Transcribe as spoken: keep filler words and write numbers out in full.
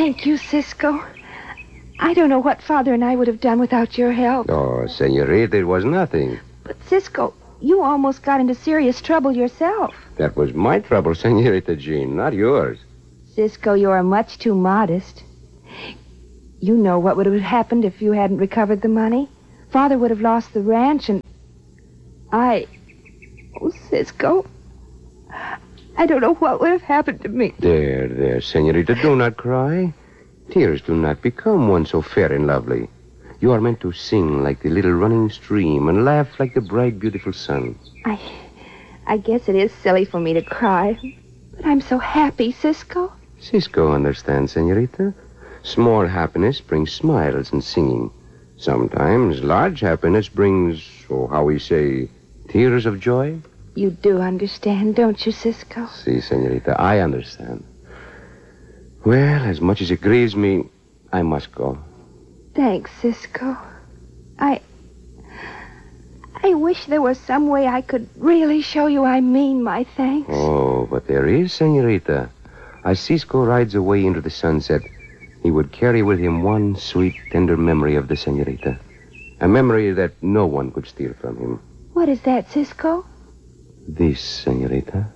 Thank you, Cisco. I don't know what Father and I would have done without your help. Oh, Senorita, it was nothing. But, Cisco, you almost got into serious trouble yourself. That was my trouble, Senorita Jean, not yours. Cisco, you are much too modest. You know what would have happened if you hadn't recovered the money. Father would have lost the ranch, and I... Oh, Cisco, I don't know what would have happened to me. There, there, Senorita, do not cry. Tears do not become one so fair and lovely. You are meant to sing like the little running stream and laugh like the bright, beautiful sun. I... I guess it is silly for me to cry, but I'm so happy, Cisco. Cisco understands, Senorita. Small happiness brings smiles and singing. Sometimes large happiness brings, oh, how we say, tears of joy. You do understand, don't you, Cisco? Si, Senorita, I understand. Well, as much as it grieves me, I must go. Thanks, Cisco. I... I wish there was some way I could really show you I mean my thanks. Oh, but there is, Senorita. As Cisco rides away into the sunset, he would carry with him one sweet, tender memory of the Senorita. A memory that no one could steal from him. What is that, Cisco? This, Senorita.